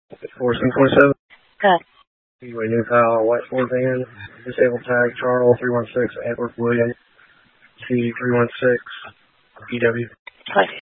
4727. Good. Anyway, new pal, white Ford van, disabled tag, Charles 316, Edward William, C316, EW. Good.